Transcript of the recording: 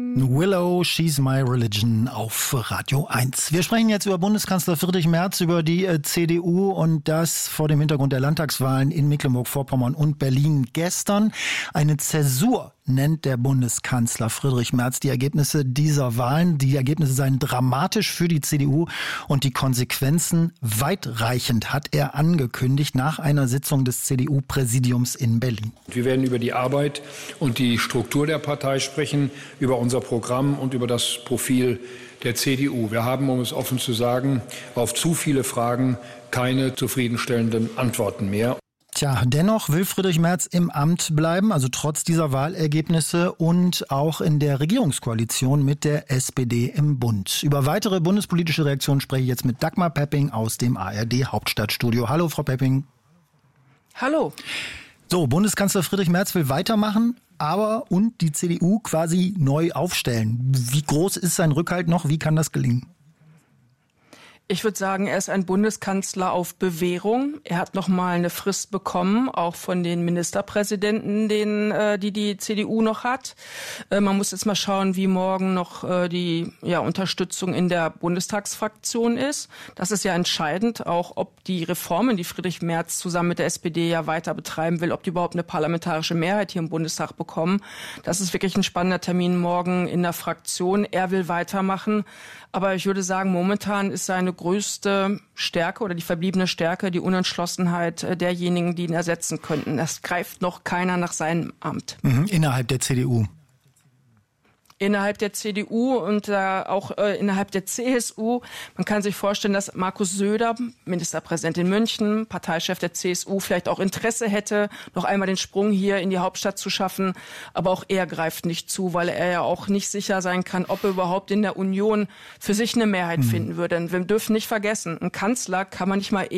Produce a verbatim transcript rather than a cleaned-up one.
Willow, She's My Religion auf Radio eins. Wir sprechen jetzt über Bundeskanzler Friedrich Merz, über die äh, C D U und das vor dem Hintergrund der Landtagswahlen in Mecklenburg-Vorpommern und Berlin gestern. Eine Zäsur nennt der Bundeskanzler Friedrich Merz die Ergebnisse dieser Wahlen. Die Ergebnisse seien dramatisch für die C D U und die Konsequenzen weitreichend, hat er angekündigt nach einer Sitzung des C D U-Präsidiums in Berlin. Wir werden über die Arbeit und die Struktur der Partei sprechen, über unser Programm und über das Profil der C D U. Wir haben, um es offen zu sagen, auf zu viele Fragen keine zufriedenstellenden Antworten mehr. Tja, dennoch will Friedrich Merz im Amt bleiben, also trotz dieser Wahlergebnisse und auch in der Regierungskoalition mit der S P D im Bund. Über weitere bundespolitische Reaktionen spreche ich jetzt mit Dagmar Pepping aus dem A R D-Hauptstadtstudio. Hallo, Frau Pepping. Hallo. So, Bundeskanzler Friedrich Merz will weitermachen, aber und die C D U quasi neu aufstellen. Wie groß ist sein Rückhalt noch? Wie kann das gelingen? Ich würde sagen, er ist ein Bundeskanzler auf Bewährung. Er hat noch mal eine Frist bekommen, auch von den Ministerpräsidenten, den, äh, die die C D U noch hat. Äh, man muss jetzt mal schauen, wie morgen noch äh, die ja, Unterstützung in der Bundestagsfraktion ist. Das ist ja entscheidend, auch ob die Reformen, die Friedrich Merz zusammen mit der S P D ja weiter betreiben will, ob die überhaupt eine parlamentarische Mehrheit hier im Bundestag bekommen. Das ist wirklich ein spannender Termin morgen in der Fraktion. Er will weitermachen. Aber ich würde sagen, momentan ist seine größte Stärke oder die verbliebene Stärke die Unentschlossenheit derjenigen, die ihn ersetzen könnten. Es greift noch keiner nach seinem Amt. Mhm, innerhalb der C D U. Innerhalb der C D U und äh, auch äh, innerhalb der C S U. Man kann sich vorstellen, dass Markus Söder, Ministerpräsident in München, Parteichef der C S U, vielleicht auch Interesse hätte, noch einmal den Sprung hier in die Hauptstadt zu schaffen. Aber auch er greift nicht zu, weil er ja auch nicht sicher sein kann, ob er überhaupt in der Union für sich eine Mehrheit mhm. finden würde. Denn wir dürfen nicht vergessen, ein Kanzler kann man nicht mal